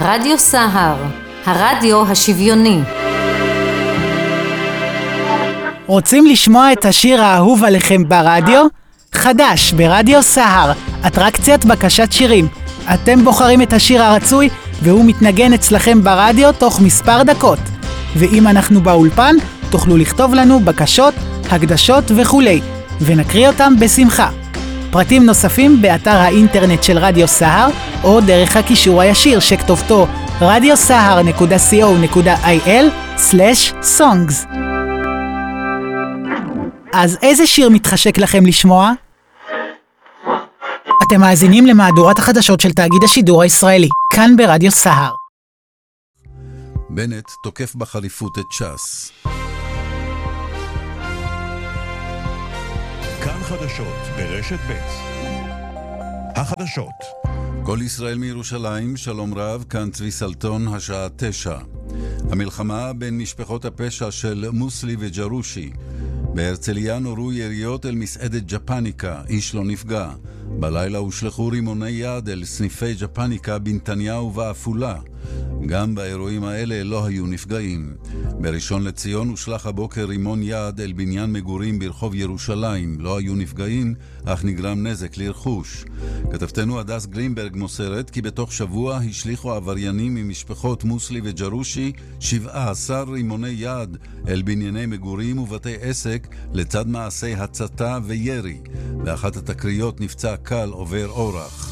רדיו סהר, הרדיו השוויוני. רוצים לשמוע את השיר האהוב עליכם ברדיו? חדש ברדיו סהר, אטרקציית בקשת שירים. אתם בוחרים את השיר הרצוי והוא מתנגן אצלכם ברדיו תוך מספר דקות. ואם אנחנו באולפן, תוכלו לכתוב לנו בקשות, הקדשות וכולי, ונקריא אותם בשמחה. פרטים נוספים באתר האינטרנט של רדיו סהר, או דרך הקישור הישיר שכתובתו radiosahar.co.il/songs. אז איזה שיר מתחשק לכם לשמוע? אתם מאזינים למהדורת החדשות של תאגיד השידור הישראלי, כאן ברדיו סהר. בנט תוקף בחריפות את ש"ס. כאן חדשות ברשת ב'. החדשות. כל ישראל מירושלים, שלום רב, כאן צבי סלטון, השעה 9. המלחמה בין משפחות הפשע של מוסלי וג'רושי. בהרצליה נורו יריות אל מסעדת ג'פניקה, איש לא נפגע. בלילה הושלחו רימוני יד אל סניפי ג'פניקה בנתניהו ואפולה. גם באירועים האלה לא היו נפגעים. בראשון לציון הושלח הבוקר רימון יד אל בניין מגורים ברחוב ירושלים. לא היו נפגעים, אך נגרם נזק לרכוש. כתבתנו הדס גרינברג מוסרת כי בתוך שבוע השליחו עבריינים ממשפחות מוסלי וג'רושי 17 רימוני יד אל בנייני מגורים ובתי עסק לצד מעשי הצתה וירי. באחת התקריות נפצע קל עובר אורח.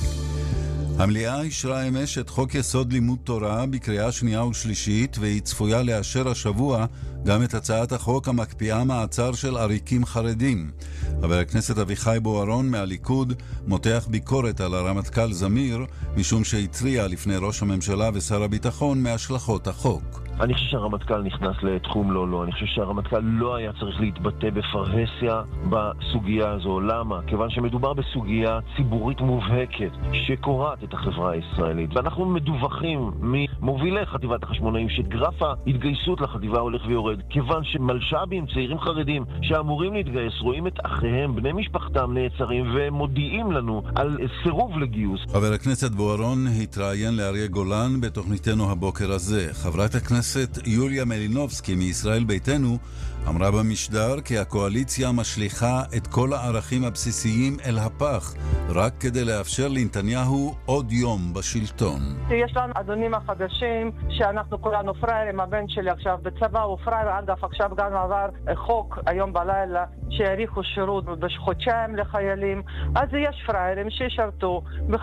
המליאה אישרה אמש את חוק יסוד לימוד תורה בקריאה שנייה ושלישית, והיא צפויה לאשר השבוע גם את הצעת החוק המקפיאה מעצר של עריקים חרדים. חבר הכנסת אביחי בוארון מהליכוד מותח ביקורת על הרמטכ"ל זמיר, משום שהתריע לפני ראש הממשלה ושר הביטחון מהשלכות החוק. אני חושב שהרמטכ"ל נכנס לתחום לא. אני חושב שהרמטכ"ל לא היה צריך להתבטא בפרהסיה בסוגיה הזו. למה? כיוון שמדובר בסוגיה ציבורית מובהקת שקורעת את החברה הישראלית. ואנחנו מדווחים ממובילי חטיבת החשמונאים שגרף ההתגייסות לחטיבה הולך ויורד. כיוון שמלש"בים, צעירים חרדים שאמורים להתגייס, רואים את אחיהם, בני משפחתם נעצרים ומודיעים לנו על סירוב לגיוס. חבר הכנסת בוארון התראיין לאריה גולן בתוכניתנו הבוקר הזה. חברת הכנסת יוליה מלינובסקי מישראל ביתנו אמרה במשדר כי הקואליציה משליחה את כל הערכים הבסיסיים אל הפח רק כדי לאפשר לנתניהו עוד יום בשלטון. יש לנו אדונים החדשים שאנחנו כולנו פריירים. הבן שלי עכשיו בצבא הוא פרייר. אגב, עכשיו גם עבר חוק היום בלילה שיאריכו שירות בחודשיים לחיילים. אז יש פריירים שישרתו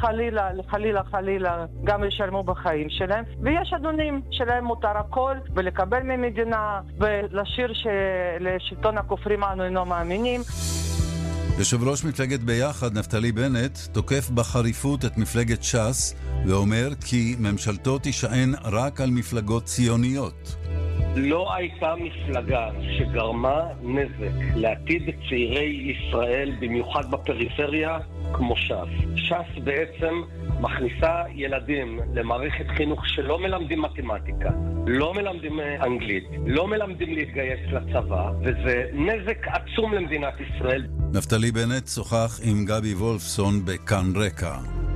וחלילה גם ישלמו בחיים שלהם, ויש אדונים שלהם מותר הכל ולקבל ממדינה ולשיר שלשלטון הכופרים אנו אינו מאמינים. יושב ראש מפלגת ביחד נפתלי בנט תוקף בחריפות את מפלגת ש"ס ואומר כי ממשלתו תישען רק על מפלגות ציוניות. לא הייתה מפלגה שגרמה נזק לעתיד צעירי ישראל, במיוחד בפריפריה, כמו ש"ס. ש"ס בעצם מכניסה ילדים למערכת חינוך שלא מלמדים מתמטיקה, לא מלמדים אנגלית, לא מלמדים להתגייס לצבא, וזה נזק עצום למדינת ישראל. נפתלי בנט שוחח עם גבי וולפסון בכאן רקע.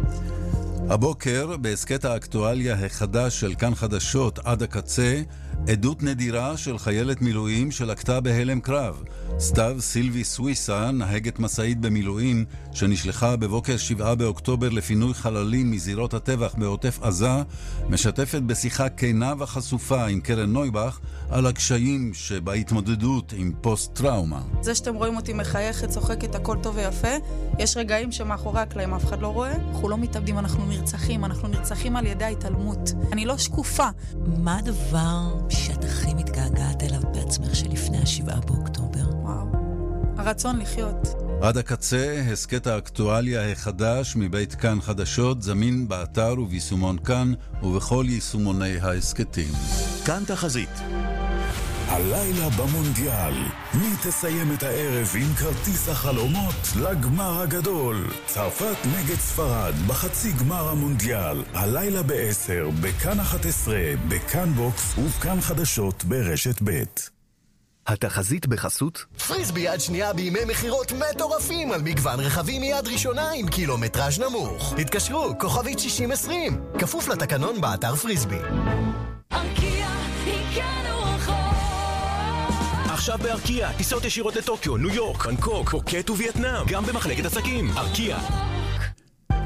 הבוקר, בעסקת האקטואליה החדש של כאן חדשות עד הקצה, עדות נדירה של חיילת מילואים שלקתה בהלם קרב. סתיו סילבי סוויסה, נהגת מסעית במילואים, שנשלחה בבוקר 7 באוקטובר לפינוי חללים מזירות הטבח בעוטף עזה, משתפת בשיחה כנה וחשופה עם קרן נויבך על הקשיים שבהתמודדות עם פוסט-טראומה. זה שאתם רואים אותי מחייכת, צוחקת, הכל טוב ויפה. יש רגעים שמאחורי הקלעים אף אחד לא רואה. אנחנו לא מתאבדים, אנחנו נרצחים על ידי ההתעלמות. אני לא שקופה. מה הדבר שאת הכי מתגעגעת אליו בעצמך שלפני 7 באוקטובר? וואו, הרצון לחיות. עד הקצה, הסקט האקטואליה החדש מבית כאן חדשות, זמין באתר וביישומון כאן ובכל יישומוני ההסקטים. כאן תחזית. הלילה במונדיאל, מי תסיים את הערב עם כרטיס החלומות לגמר הגדול? צרפת נגד ספרד בחצי גמר המונדיאל, הלילה ב-10, בכאן 11, בכאן בוקס ובכאן חדשות ברשת ב'. התחזית בחסות פריסבי יד שנייה בימי מחירות מטורפים על מגוון רכבים מיד ראשונה עם קילומטראז' נמוך. התקשרו, כוכבית 6020, כפוף לתקנון באתר פריסבי. ארקיע, הגענו רחוק. עכשיו בארקיע, טיסות ישירות לטוקיו, ניו יורק, בנקוק, פוקט ווייטנאם, גם במחלקת עסקים. ארקיע.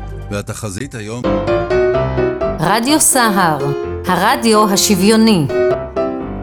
והתחזית היום. רדיו סהר, הרדיו השוויוני.